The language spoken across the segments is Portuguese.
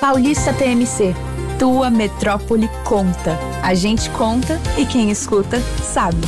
Paulista TMC. Tua metrópole conta. A gente conta e quem escuta sabe.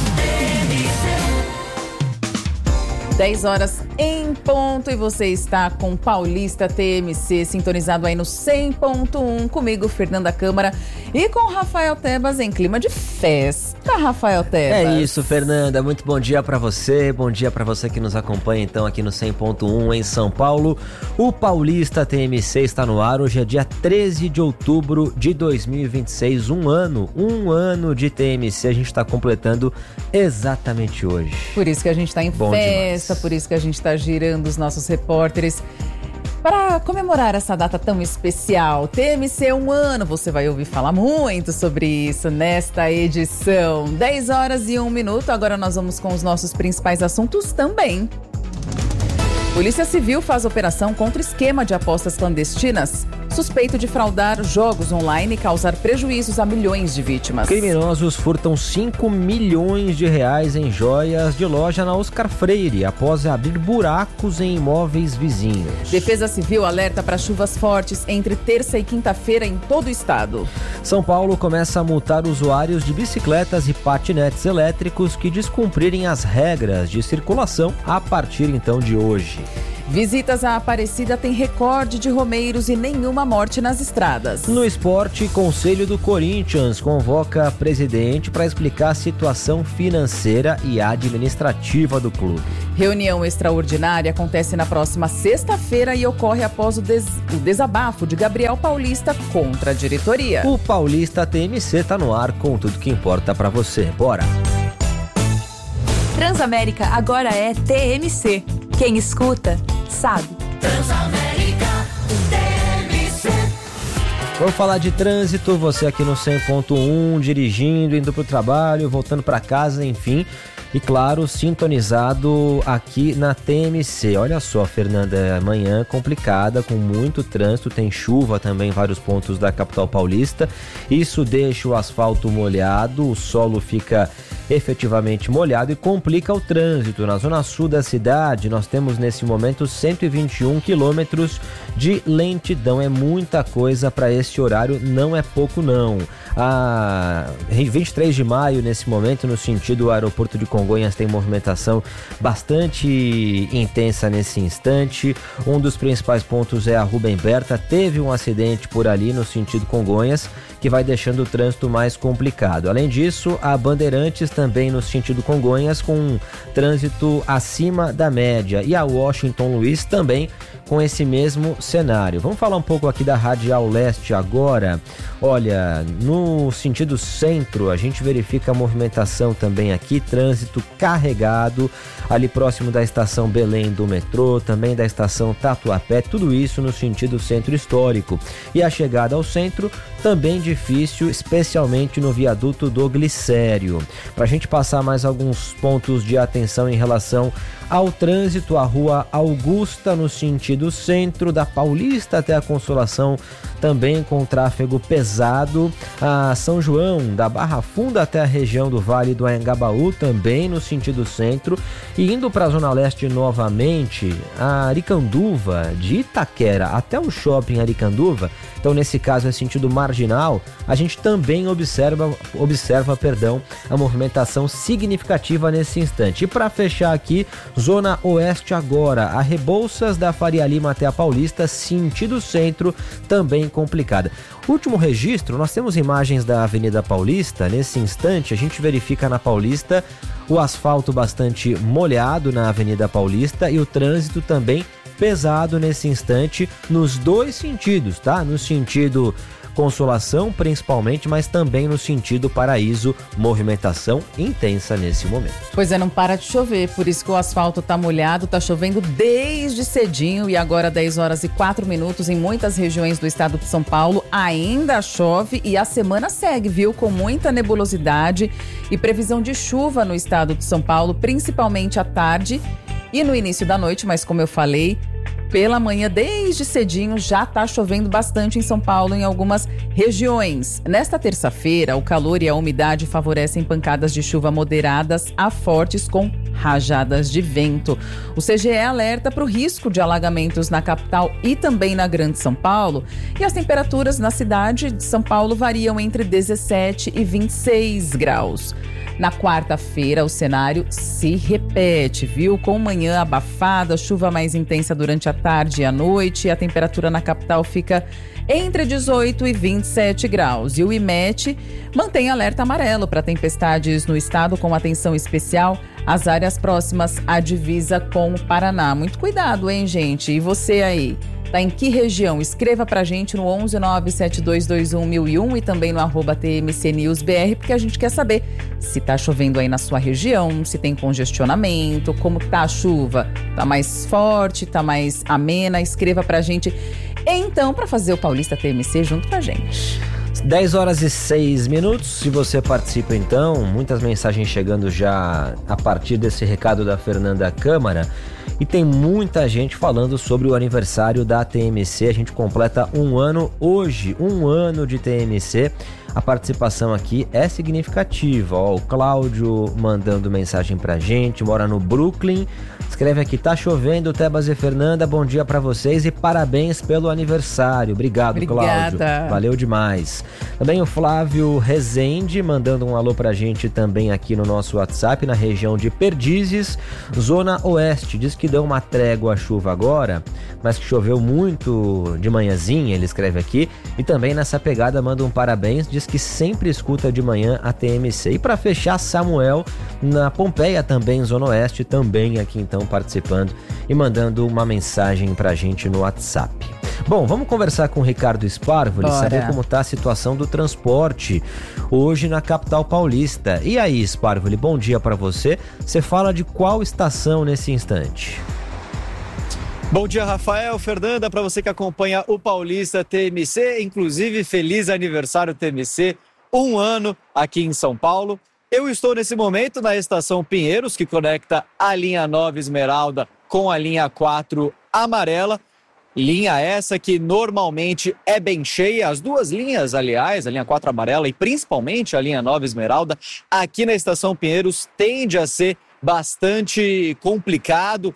10 horas em ponto e você está com Paulista TMC, sintonizado aí no 100.1, comigo, Fernanda Câmara, e com Rafael Tebas em clima de festa, Rafael Tebas. É isso, Fernanda, muito bom dia pra você que nos acompanha então aqui no 100.1 em São Paulo. O Paulista TMC está no ar, hoje é dia 13 de outubro de 2026, um ano de TMC, a gente está completando exatamente hoje. Por isso que a gente está em Bom festa, demais. por isso que a gente está girando os nossos repórteres para comemorar essa data tão especial. TMC um ano, você vai ouvir falar muito sobre isso nesta edição. 10 horas e 1 minuto, agora nós vamos com os nossos principais assuntos também. Polícia Civil faz operação contra esquema de apostas clandestinas, suspeito de fraudar jogos online e causar prejuízos a milhões de vítimas. Criminosos furtam 5 milhões de reais em joias de loja na Oscar Freire, após abrir buracos em imóveis vizinhos. Defesa Civil alerta para chuvas fortes entre terça e quinta-feira em todo o estado. São Paulo começa a multar usuários de bicicletas e patinetes elétricos que descumprirem as regras de circulação a partir então de hoje. Visitas à Aparecida têm recorde de romeiros e nenhuma morte nas estradas. No esporte, Conselho do Corinthians convoca presidente para explicar a situação financeira e administrativa do clube. Reunião extraordinária acontece na próxima sexta-feira e ocorre após o desabafo de Gabriel Paulista contra a diretoria. O Paulista TMC tá no ar com tudo que importa para você. Bora! Transamérica agora é TMC. Quem escuta, sabe. Transamérica TMC. Vamos falar de trânsito, você aqui no 100.1, dirigindo, indo pro trabalho, voltando para casa, enfim. E claro, sintonizado aqui na TMC. Olha só, Fernanda, manhã complicada, com muito trânsito, tem chuva também em vários pontos da capital paulista. Isso deixa o asfalto molhado, o solo fica efetivamente molhado e complica o trânsito. Na zona sul da cidade, nós temos nesse momento 121 quilômetros de lentidão. É muita coisa para esse horário, não é pouco não. A 23 de maio, nesse momento, no sentido aeroporto de Congonhas, tem movimentação bastante intensa nesse instante. Um dos principais pontos é a Rubem Berta. Teve um acidente por ali no sentido Congonhas, que vai deixando o trânsito mais complicado. Além disso, a Bandeirantes também no sentido Congonhas, com trânsito acima da média. E a Washington Luiz também com esse mesmo cenário. Vamos falar um pouco aqui da Radial Leste agora. Olha, no sentido centro, a gente verifica a movimentação também aqui, trânsito carregado, ali próximo da estação Belém do metrô, também da estação Tatuapé, tudo isso no sentido centro histórico. E a chegada ao centro também difícil, especialmente no viaduto do Glicério. Para a gente passar mais alguns pontos de atenção em relação ao trânsito, a Rua Augusta no sentido centro, da Paulista até a Consolação, também com tráfego pesado. A São João, da Barra Funda até a região do Vale do Anhangabaú, também no sentido centro. E indo para a Zona Leste novamente, a Aricanduva, de Itaquera até o shopping Aricanduva, então nesse caso é sentido marginal, a gente também observa a movimentação significativa nesse instante. E para fechar aqui, Zona Oeste agora, a Rebouças da Faria Lima até a Paulista, sentido centro, também complicada. Último registro, nós temos imagens da Avenida Paulista. Nesse instante, a gente verifica na Paulista o asfalto bastante molhado na Avenida Paulista e o trânsito também pesado nesse instante, nos dois sentidos, tá? No sentido Consolação, principalmente, mas também no sentido Paraíso, movimentação intensa nesse momento. Pois é, não para de chover, por isso que o asfalto tá molhado, tá chovendo desde cedinho e agora 10 horas e 4 minutos em muitas regiões do estado de São Paulo, ainda chove e a semana segue, viu? Com muita nebulosidade e previsão de chuva no estado de São Paulo, principalmente à tarde e no início da noite, mas como eu falei, pela manhã, desde cedinho, já está chovendo bastante em São Paulo, em algumas regiões. Nesta terça-feira, o calor e a umidade favorecem pancadas de chuva moderadas a fortes com rajadas de vento. O CGE alerta para o risco de alagamentos na capital e também na Grande São Paulo. E as temperaturas na cidade de São Paulo variam entre 17 e 26 graus. Na quarta-feira, o cenário se repete, viu? Com manhã abafada, chuva mais intensa durante a tarde e a noite. A temperatura na capital fica entre 18 e 27 graus. E o IMET mantém alerta amarelo para tempestades no estado, com atenção especial às áreas próximas à divisa com o Paraná. Muito cuidado, hein, gente? E você aí? Tá em que região? Escreva pra gente no 11972211001 e também no @TMCNewsBR, porque a gente quer saber se tá chovendo aí na sua região, se tem congestionamento, como tá a chuva. Tá mais forte, tá mais amena? Escreva pra gente. Então, para fazer o Paulista TMC junto com a gente. 10 horas e 6 minutos. Se você participa, então, muitas mensagens chegando já a partir desse recado da Fernanda Câmara. E tem muita gente falando sobre o aniversário da TMC. A gente completa um ano hoje, um ano de TMC. A participação aqui é significativa. Ó, o Cláudio mandando mensagem pra gente, mora no Brooklyn. Escreve aqui: tá chovendo, Tebas e Fernanda, bom dia pra vocês e parabéns pelo aniversário. Obrigado, Cláudio. Valeu demais. Também o Flávio Rezende mandando um alô pra gente também aqui no nosso WhatsApp, na região de Perdizes, Zona Oeste. Diz que deu uma trégua a chuva agora, mas que choveu muito de manhãzinha, ele escreve aqui. E também nessa pegada manda um parabéns, diz que sempre escuta de manhã a TMC. E para fechar, Samuel na Pompeia também, Zona Oeste, também aqui então participando e mandando uma mensagem pra gente no WhatsApp. Bom, vamos conversar com o Ricardo Sparvoli, saber como tá a situação do transporte hoje na capital paulista. E aí, Sparvoli, bom dia para você. Você fala de qual estação nesse instante? Bom dia, Rafael, Fernanda, para você que acompanha o Paulista TMC, inclusive feliz aniversário TMC, um ano aqui em São Paulo. Eu estou nesse momento na estação Pinheiros, que conecta a linha 9 Esmeralda com a linha 4 amarela. Linha essa que normalmente é bem cheia, as duas linhas, aliás, a linha 4 amarela e principalmente a linha 9 Esmeralda, aqui na estação Pinheiros tende a ser bastante complicado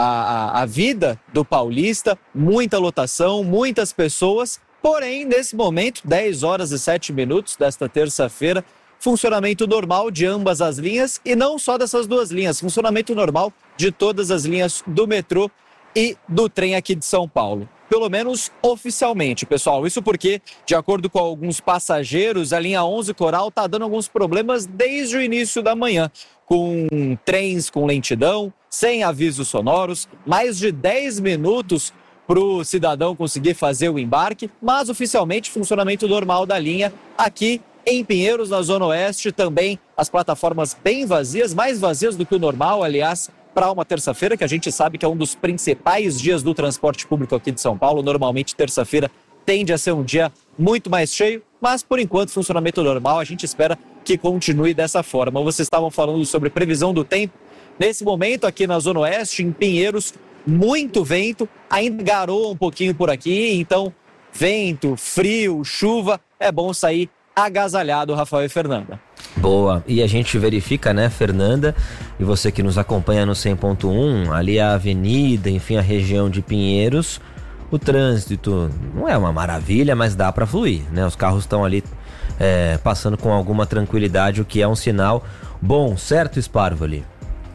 a vida do paulista, muita lotação, muitas pessoas, porém, nesse momento, 10 horas e 7 minutos desta terça-feira, funcionamento normal de ambas as linhas e não só dessas duas linhas, funcionamento normal de todas as linhas do metrô e do trem aqui de São Paulo. Pelo menos oficialmente, pessoal. Isso porque, de acordo com alguns passageiros, a linha 11 Coral está dando alguns problemas desde o início da manhã, com trens com lentidão, sem avisos sonoros, mais de 10 minutos para o cidadão conseguir fazer o embarque, mas oficialmente funcionamento normal da linha aqui em Pinheiros, na Zona Oeste, também as plataformas bem vazias, mais vazias do que o normal, aliás, para uma terça-feira, que a gente sabe que é um dos principais dias do transporte público aqui de São Paulo. Normalmente, terça-feira tende a ser um dia muito mais cheio, mas, por enquanto, funcionamento normal. A gente espera que continue dessa forma. Vocês estavam falando sobre previsão do tempo. Nesse momento, aqui na Zona Oeste, em Pinheiros, muito vento, ainda garoa um pouquinho por aqui, então, vento, frio, chuva, é bom sair agasalhado, Rafael e Fernanda. Boa, e a gente verifica, né, Fernanda, e você que nos acompanha no 100.1, ali a avenida, enfim, a região de Pinheiros, o trânsito não é uma maravilha, mas dá para fluir, né, os carros estão ali passando com alguma tranquilidade, o que é um sinal bom, certo, Sparvoli?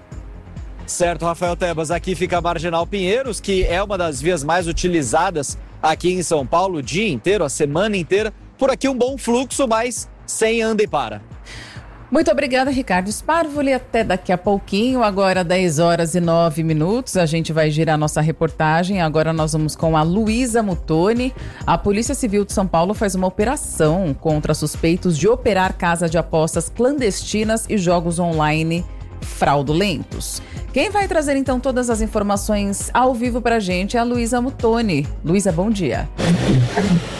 Certo, Rafael Tebas, aqui fica a Marginal Pinheiros, que é uma das vias mais utilizadas aqui em São Paulo o dia inteiro, a semana inteira. Por aqui um bom fluxo, mas sem anda e para. Muito obrigada, Ricardo Sparvoli. Até daqui a pouquinho, agora 10 horas e 9 minutos, a gente vai girar nossa reportagem. Agora nós vamos com a Luísa Muttoni. A Polícia Civil de São Paulo faz uma operação contra suspeitos de operar casa de apostas clandestinas e jogos online fraudulentos. Quem vai trazer então todas as informações ao vivo pra gente é a Luísa Muttoni. Luísa, bom dia.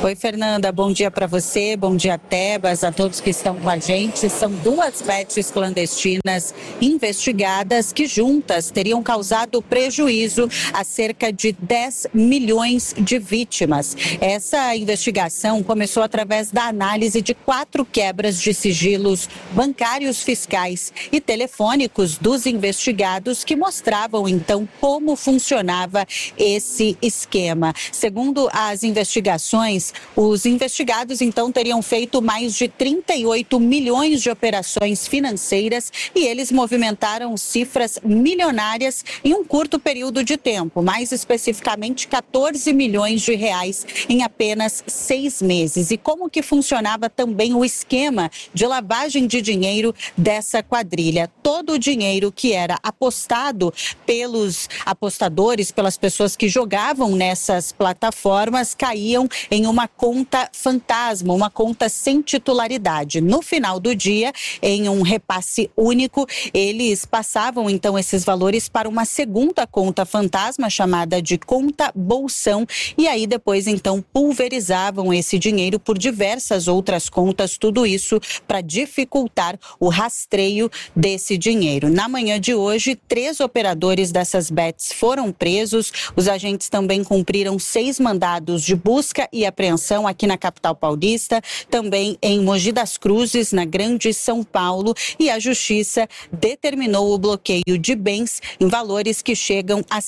Oi, Fernanda, bom dia para você, bom dia, Tebas, a todos que estão com a gente. São 2 bets clandestinas investigadas que juntas teriam causado prejuízo a cerca de 10 milhões de vítimas. Essa investigação começou através da análise de 4 quebras de sigilos bancários, fiscais e telefônicos dos investigados que mostravam, então, como funcionava esse esquema. Segundo as investigações, os investigados, então, teriam feito mais de 38 milhões de operações financeiras e eles movimentaram cifras milionárias em um curto período de tempo, mais especificamente 14 milhões de reais em apenas 6 meses. E como que funcionava também o esquema de lavagem de dinheiro dessa quadrilha? Todo o dinheiro que era apostado pelos apostadores, pelas pessoas que jogavam nessas plataformas, caíam em uma conta fantasma, uma conta sem titularidade. No final do dia, em um repasse único, eles passavam então esses valores para uma segunda conta fantasma chamada de conta bolsão e aí depois então pulverizavam esse dinheiro por diversas outras contas, tudo isso para dificultar o rastreio desse dinheiro. Na manhã de hoje, 3 operadores dessas bets foram presos. Os agentes também cumpriram 6 mandados de busca e apreensão aqui na capital paulista, também em Mogi das Cruzes, na Grande São Paulo, e a Justiça determinou o bloqueio de bens em valores que chegam a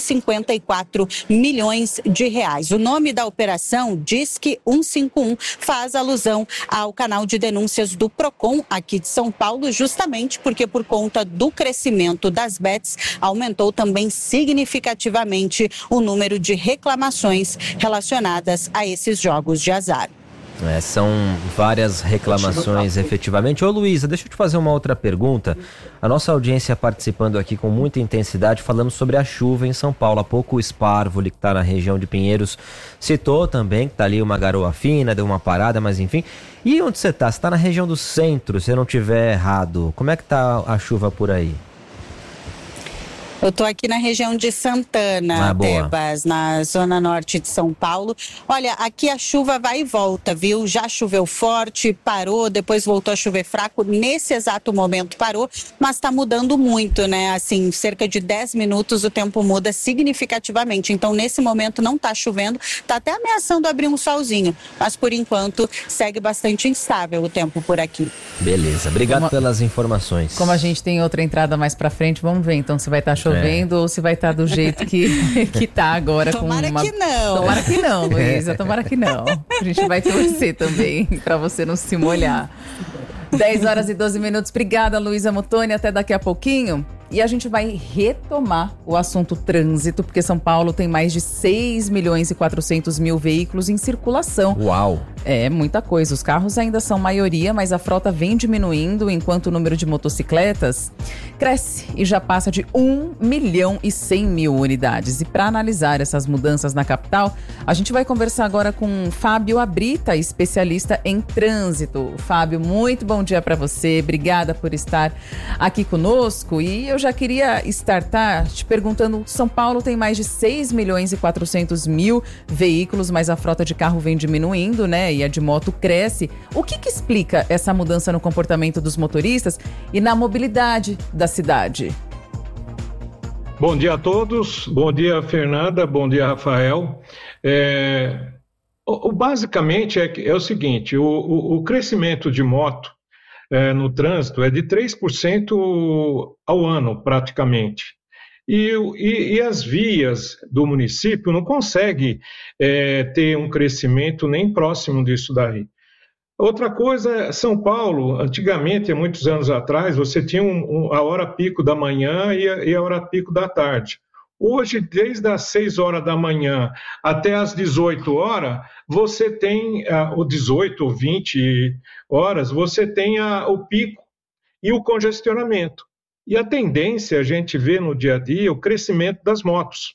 154 milhões de reais. O nome da operação, Disque 151, faz alusão ao canal de denúncias do Procon aqui de São Paulo, justamente porque por conta do crescimento das bets, aumentou também significativamente o número de reclamações relacionadas a esses jogos de azar. São várias reclamações, efetivamente. Ô, Luísa, deixa eu te fazer uma outra pergunta. A nossa audiência participando aqui com muita intensidade, falando sobre a chuva em São Paulo. Há pouco o Sparvoli, que está na região de Pinheiros, citou também que está ali uma garoa fina, deu uma parada, mas enfim. E onde você está? Você está na região do centro, se eu não estiver errado. Como é que está a chuva por aí? Eu estou aqui na região de Santana, Tebas, na zona norte de São Paulo. Olha, aqui a chuva vai e volta, viu? Já choveu forte, parou, depois voltou a chover fraco. Nesse exato momento parou, mas está mudando muito, né? Assim, cerca de 10 minutos o tempo muda significativamente. Então, nesse momento não está chovendo, está até ameaçando abrir um solzinho. Mas, por enquanto, segue bastante instável o tempo por aqui. Beleza, obrigado pelas informações. Como a gente tem outra entrada mais pra frente, vamos ver então se vai estar chovendo ou se vai estar do jeito que tá agora. Tomara que não. Tomara que não, Luísa, tomara que não. A gente vai torcer também pra você não se molhar. 10 horas e 12 minutos. Obrigada, Luísa Muttoni. Até daqui a pouquinho. E a gente vai retomar o assunto trânsito, porque São Paulo tem mais de 6 milhões e 400 mil veículos em circulação. Uau! É muita coisa. Os carros ainda são maioria, mas a frota vem diminuindo, enquanto o número de motocicletas cresce e já passa de 1 milhão e 100 mil unidades. E para analisar essas mudanças na capital, a gente vai conversar agora com Fábio Abrita, especialista em trânsito. Fábio, muito bom dia para você. Obrigada por estar aqui conosco. E eu já queria startar te perguntando, São Paulo tem mais de 6 milhões e 400 mil veículos, mas a frota de carro vem diminuindo, né? E a de moto cresce. O que explica essa mudança no comportamento dos motoristas e na mobilidade da cidade? Bom dia a todos. Bom dia, Fernanda. Bom dia, Rafael. Basicamente é o seguinte, o crescimento de moto no trânsito é de 3% ao ano, praticamente. E as vias do município não conseguem ter um crescimento nem próximo disso daí. Outra coisa, São Paulo, antigamente, há muitos anos atrás, você tinha a hora pico da manhã e a hora pico da tarde. Hoje, desde as 6 horas da manhã até as 18 horas, você tem, ou 18 ou 20 horas, você tem o pico e o congestionamento. E a tendência, a gente vê no dia a dia, o crescimento das motos.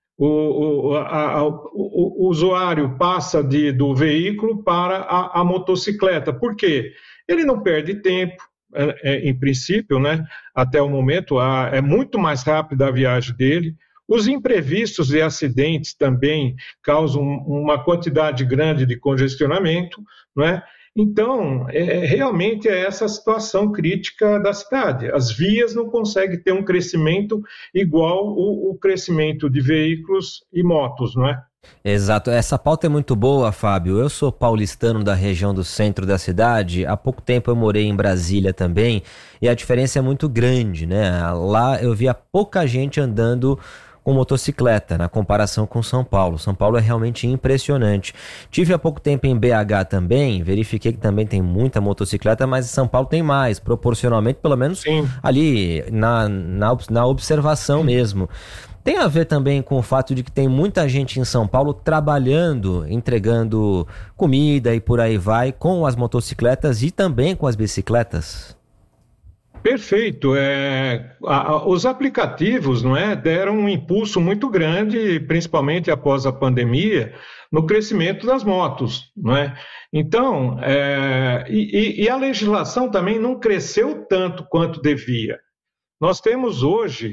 O usuário passa do veículo para a motocicleta. Por quê? Ele não perde tempo, em princípio, né? Até o momento, é muito mais rápida a viagem dele. Os imprevistos e acidentes também causam uma quantidade grande de congestionamento, não é? Então, realmente é essa a situação crítica da cidade. As vias não conseguem ter um crescimento igual o crescimento de veículos e motos, não é? Exato, essa pauta é muito boa, Fábio. Eu sou paulistano da região do centro da cidade. Há pouco tempo eu morei em Brasília também e a diferença é muito grande, né? Lá eu via pouca gente andando com motocicleta na comparação com São Paulo. São Paulo é realmente impressionante. Tive há pouco tempo em BH também, verifiquei que também tem muita motocicleta, mas São Paulo tem mais, proporcionalmente, pelo menos Sim. ali na observação mesmo. Tem a ver também com o fato de que tem muita gente em São Paulo trabalhando, entregando comida e por aí vai, com as motocicletas e também com as bicicletas? Perfeito. Os aplicativos, não é, deram um impulso muito grande, principalmente após a pandemia, no crescimento das motos, não é? Então, e a legislação também não cresceu tanto quanto devia. Nós temos hoje,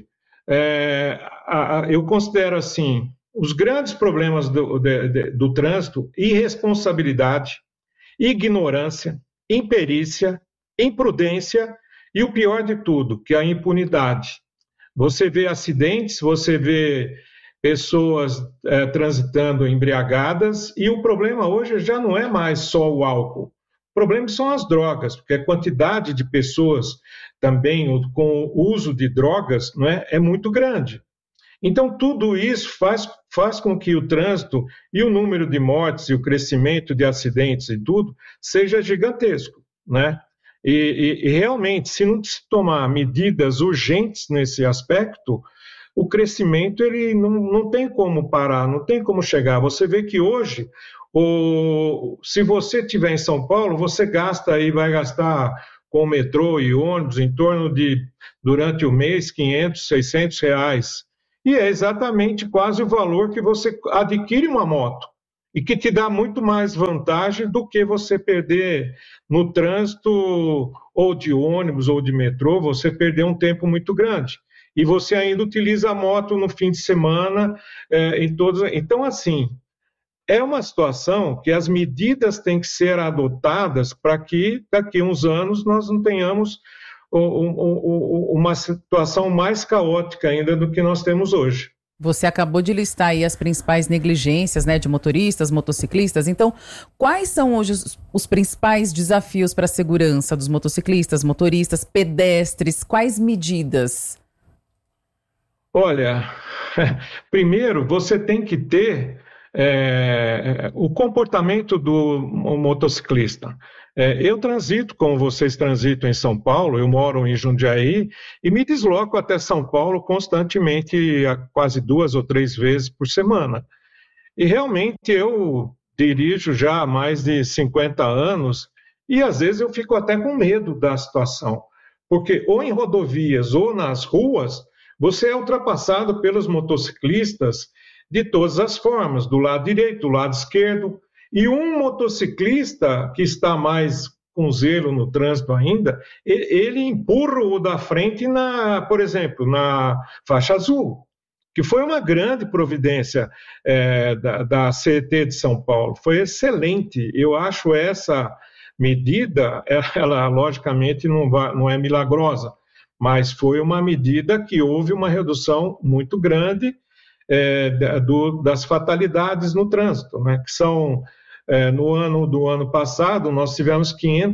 eu considero assim, os grandes problemas do trânsito: irresponsabilidade, ignorância, imperícia, imprudência e o pior de tudo, que é a impunidade. Você vê acidentes, você vê pessoas transitando embriagadas, e o problema hoje já não é mais só o álcool. O problema são as drogas, porque a quantidade de pessoas também com o uso de drogas, não é muito grande. Então, tudo isso faz com que o trânsito e o número de mortes e o crescimento de acidentes e tudo seja gigantesco, né? E realmente, se não se tomar medidas urgentes nesse aspecto, o crescimento ele não tem como parar, não tem como chegar. Você vê que hoje, se você estiver em São Paulo, você vai gastar com metrô e ônibus em torno de, durante o mês, 500, 600 reais. E é exatamente quase o valor que você adquire uma moto, e que te dá muito mais vantagem do que você perder no trânsito ou de ônibus ou de metrô, você perder um tempo muito grande. E você ainda utiliza a moto no fim de semana, Então, assim, é uma situação que as medidas têm que ser adotadas para que daqui a uns anos nós não tenhamos uma situação mais caótica ainda do que nós temos hoje. Você acabou de listar aí as principais negligências, né, de motoristas, motociclistas. Então, quais são hoje os principais desafios para a segurança dos motociclistas, motoristas, pedestres? Quais medidas? Olha, primeiro você tem que ter o comportamento do motociclista. Eu transito, como vocês transitam em São Paulo, eu moro em Jundiaí e me desloco até São Paulo constantemente, quase 2 ou 3 vezes por semana. E realmente eu dirijo já há mais de 50 anos e às vezes eu fico até com medo da situação, porque ou em rodovias ou nas ruas, você é ultrapassado pelos motociclistas de todas as formas, do lado direito, do lado esquerdo. E um motociclista que está mais com zelo no trânsito ainda, ele empurra o da frente, por exemplo, na faixa azul, que foi uma grande providência da CET de São Paulo. Foi excelente. Eu acho essa medida, ela logicamente não é milagrosa, mas foi uma medida que houve uma redução muito grande das fatalidades no trânsito, né? Que são, no ano passado, nós tivemos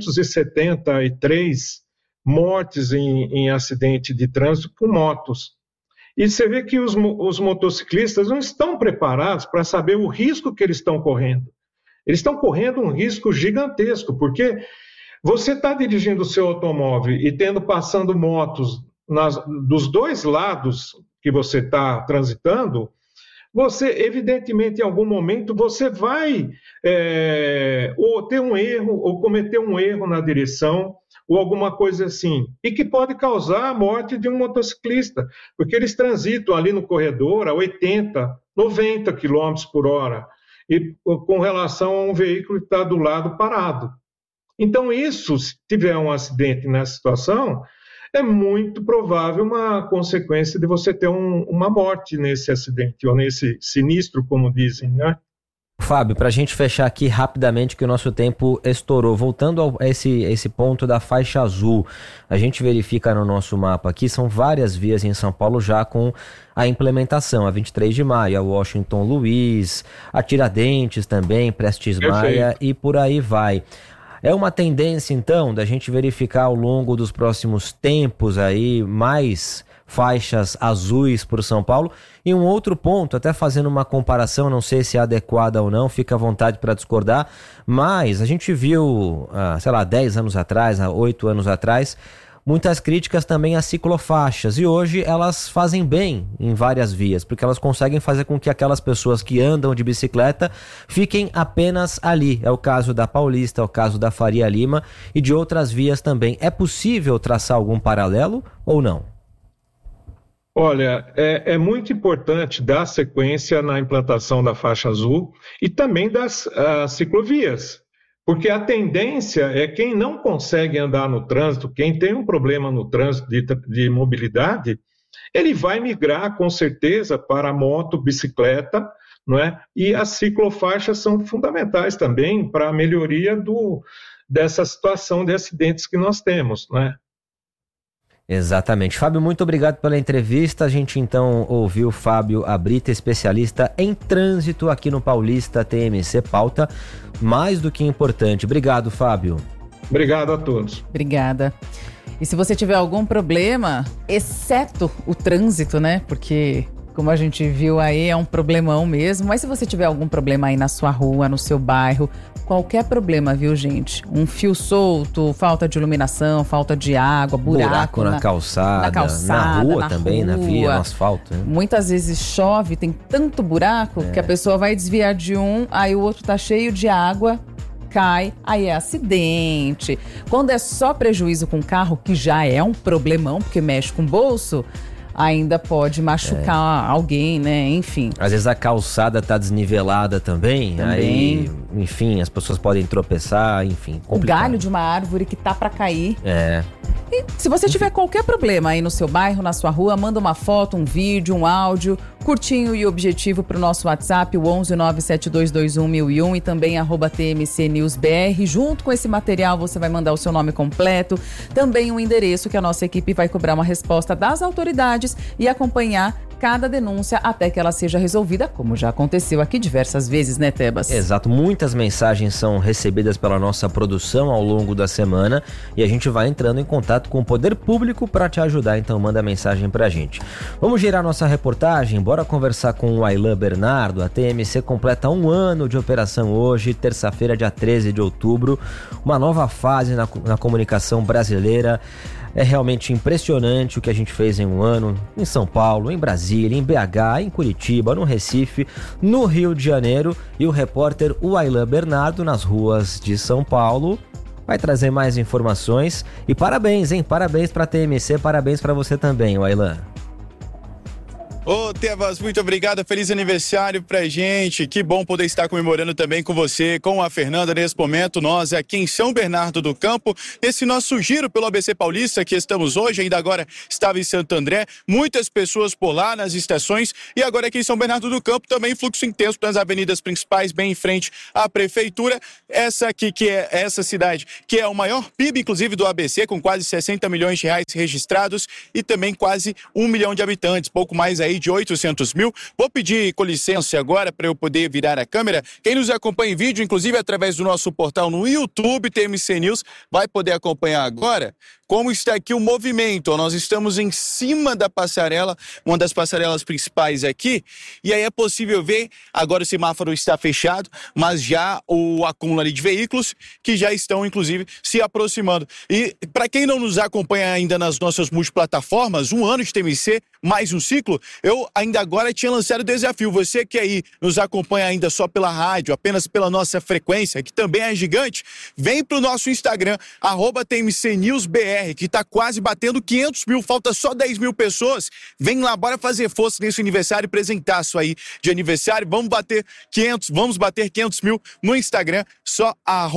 573 mortes em acidente de trânsito com motos. E você vê que os motociclistas não estão preparados para saber o risco que eles estão correndo. Eles estão correndo um risco gigantesco, porque você está dirigindo o seu automóvel e passando motos dos dois lados que você está transitando, você, evidentemente, em algum momento, você vai ou ter um erro, ou cometer um erro na direção, ou alguma coisa assim, e que pode causar a morte de um motociclista, porque eles transitam ali no corredor a 80, 90 km por hora, e com relação a um veículo que está do lado parado. Então, isso, se tiver um acidente nessa situação, é muito provável uma consequência de você ter uma morte nesse acidente, ou nesse sinistro, como dizem, né? Fábio, para a gente fechar aqui rapidamente que o nosso tempo estourou, voltando a esse ponto da faixa azul, a gente verifica no nosso mapa aqui, são várias vias em São Paulo já com a implementação, a 23 de maio, a Washington Luiz, a Tiradentes também, Prestes Maia e por aí vai. É uma tendência então da gente verificar ao longo dos próximos tempos aí mais faixas azuis por São Paulo. E um outro ponto, até fazendo uma comparação, não sei se é adequada ou não, fica à vontade para discordar, mas a gente viu, 10 anos atrás, 8 anos atrás, muitas críticas também às ciclofaixas, e hoje elas fazem bem em várias vias, porque elas conseguem fazer com que aquelas pessoas que andam de bicicleta fiquem apenas ali. É o caso da Paulista, é o caso da Faria Lima e de outras vias também. É possível traçar algum paralelo ou não? Olha, é muito importante dar sequência na implantação da faixa azul e também das ciclovias, porque a tendência é quem não consegue andar no trânsito, quem tem um problema no trânsito de mobilidade, ele vai migrar com certeza para a moto, bicicleta, não é? E as ciclofaixas são fundamentais também para a melhoria dessa situação de acidentes que nós temos, não é? Exatamente. Fábio, muito obrigado pela entrevista. A gente então ouviu Fábio Abrita, especialista em trânsito aqui no Paulista TMC Pauta, mais do que importante. Obrigado, Fábio. Obrigado a todos. Obrigada. E se você tiver algum problema, exceto o trânsito, né? Porque, como a gente viu aí, é um problemão mesmo. Mas se você tiver algum problema aí na sua rua, no seu bairro, qualquer problema, viu, gente? Um fio solto, falta de iluminação, falta de água, buraco na calçada, na rua também, na via, no asfalto. Né? Muitas vezes chove, tem tanto buraco que a pessoa vai desviar de um, aí o outro tá cheio de água, cai, aí é acidente. Quando é só prejuízo com o carro, que já é um problemão, porque mexe com o bolso, ainda pode machucar alguém, né? Enfim. Às vezes a calçada tá desnivelada também, aí, enfim, as pessoas podem tropeçar, enfim, complicado. O galho de uma árvore que tá pra cair. É. E se você tiver qualquer problema aí no seu bairro, na sua rua, manda uma foto, um vídeo, um áudio, curtinho e objetivo pro nosso WhatsApp, o 11972211001 e também @TMCNewsBR. Junto com esse material você vai mandar o seu nome completo, também um endereço que a nossa equipe vai cobrar uma resposta das autoridades e acompanhar cada denúncia até que ela seja resolvida, como já aconteceu aqui diversas vezes, né, Tebas? Exato, muitas mensagens são recebidas pela nossa produção ao longo da semana e a gente vai entrando em contato com o poder público para te ajudar, então manda mensagem pra gente. Vamos girar nossa reportagem, bora conversar com o Aylan Bernardo. A TMC completa 1 ano de operação hoje, terça-feira, dia 13 de outubro, uma nova fase na comunicação brasileira. É realmente impressionante o que a gente fez em 1 ano, em São Paulo, em Brasília, em BH, em Curitiba, no Recife, no Rio de Janeiro. E o repórter Aylan Bernardo, nas ruas de São Paulo, vai trazer mais informações. E parabéns, hein? Parabéns para a TMC, parabéns para você também, Aylan. Ô, Tebas, muito obrigado, feliz aniversário pra gente, que bom poder estar comemorando também com você, com a Fernanda nesse momento, nós aqui em São Bernardo do Campo, esse nosso giro pelo ABC Paulista que estamos hoje, ainda agora estava em Santo André, muitas pessoas por lá nas estações e agora aqui em São Bernardo do Campo também fluxo intenso nas avenidas principais, bem em frente à prefeitura, essa aqui que é essa cidade, que é o maior PIB inclusive do ABC, com quase 60 milhões de reais registrados e também quase 1 milhão de habitantes, pouco mais aí de 800 mil. Vou pedir com licença agora para eu poder virar a câmera. Quem nos acompanha em vídeo, inclusive através do nosso portal no YouTube, TMC News, vai poder acompanhar agora como está aqui o movimento. Nós estamos em cima da passarela, uma das passarelas principais aqui, e aí é possível ver, agora o semáforo está fechado, mas já o acúmulo ali de veículos que já estão, inclusive, se aproximando. E para quem não nos acompanha ainda nas nossas multiplataformas, 1 ano de TMC, mais um ciclo, eu ainda agora tinha lançado o desafio. Você que aí nos acompanha ainda só pela rádio, apenas pela nossa frequência, que também é gigante, vem pro nosso Instagram, @TMCNewsBR, que tá quase batendo 500 mil, falta só 10 mil pessoas. Vem lá, bora fazer força nesse aniversário, presentaço aí de aniversário. Vamos bater 500 mil no Instagram, só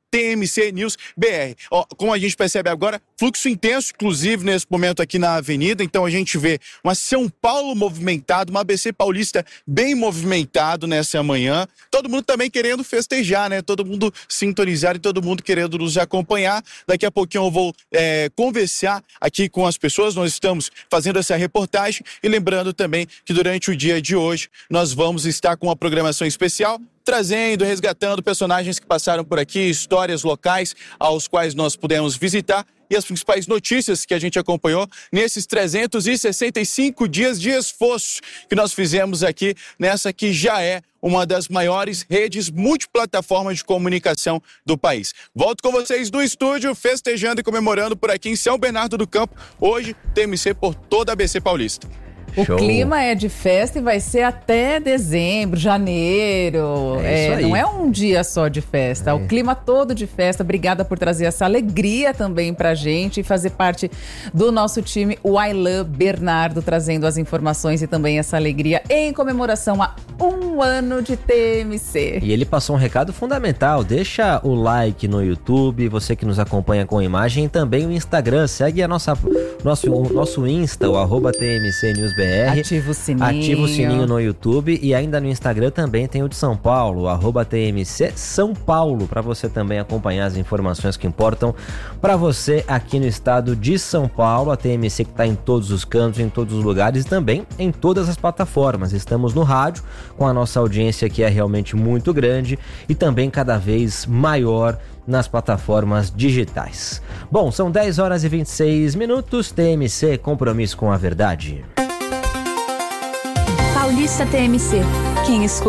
TMC News BR. Ó, como a gente percebe agora, fluxo intenso, inclusive nesse momento aqui na avenida, então a gente vê uma São Paulo movimentado, uma ABC Paulista bem movimentado nessa manhã, todo mundo também querendo festejar, né? Todo mundo sintonizado e todo mundo querendo nos acompanhar. Daqui a pouquinho eu vou conversar aqui com as pessoas, nós estamos fazendo essa reportagem e lembrando também que durante o dia de hoje nós vamos estar com uma programação especial, trazendo, resgatando personagens que passaram por aqui, histórias locais aos quais nós pudemos visitar e as principais notícias que a gente acompanhou nesses 365 dias de esforço que nós fizemos aqui nessa que já é uma das maiores redes multiplataformas de comunicação do país. Volto com vocês do estúdio, festejando e comemorando por aqui em São Bernardo do Campo, hoje TMC por toda a ABC Paulista. O clima é de festa e vai ser até dezembro, janeiro. Não é um dia só de festa, o clima todo de festa. Obrigada por trazer essa alegria também pra gente e fazer parte do nosso time, o Ailan Bernardo, trazendo as informações e também essa alegria em comemoração a 1 ano de TMC. E ele passou um recado fundamental, deixa o like no YouTube, você que nos acompanha com imagem, e também o Instagram, segue o nosso Insta, o @TMC News BR. Ativa o sininho. Ativa o sininho no YouTube e ainda no Instagram também tem o de São Paulo, @TMC São Paulo, para você também acompanhar as informações que importam para você aqui no estado de São Paulo. A TMC que está em todos os cantos, em todos os lugares e também em todas as plataformas. Estamos no rádio com a nossa audiência que é realmente muito grande e também cada vez maior nas plataformas digitais. Bom, são 10 horas e 26 minutos, TMC, compromisso com a verdade. Paulista TMC, quem escuta